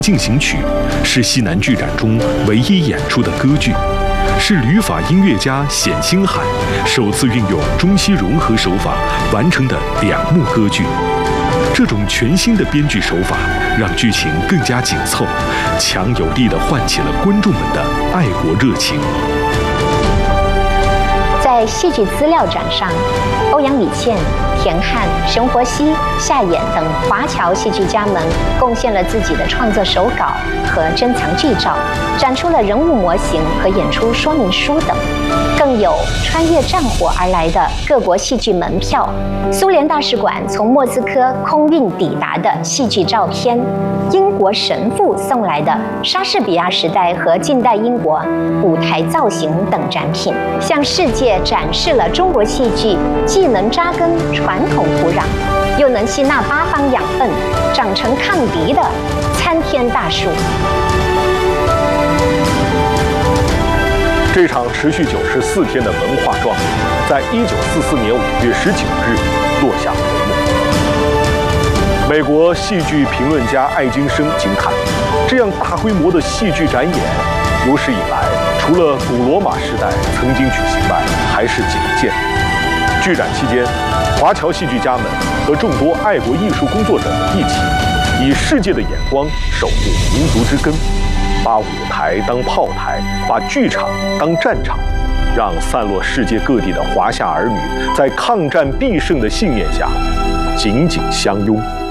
进行曲是西南剧展中唯一演出的歌剧，是旅法音乐家冼星海首次运用中西融合手法完成的2幕歌剧。这种全新的编剧手法让剧情更加紧凑，强有力地唤起了观众们的爱国热情。 在戏剧资料展上，欧阳礼倩、田汉、熊活熙、夏衍等华侨戏剧家们贡献了自己的创作手稿和珍藏剧照，展出了人物模型和演出说明书等，更有穿越战火而来的各国戏剧门票、苏联大使馆从莫斯科空运抵达的戏剧照片、英国神父送来的莎士比亚时代和近代英国舞台造型等展品，向世界展示了中国戏剧既能扎根传统土壤，又能吸纳八方养分，长成抗敌的参天大树。 这场持续94天的文化壮举，在1944年5月19日落下帷幕。美国戏剧评论家艾金生惊叹：这样大规模的戏剧展演，有史以来除了古罗马时代曾经举行外，还是仅见。剧展期间，华侨戏剧家们和众多爱国艺术工作者们一起，以世界的眼光守护民族之根，把舞台当炮台，把剧场当战场，让散落世界各地的华夏儿女在抗战必胜的信念下紧紧相拥。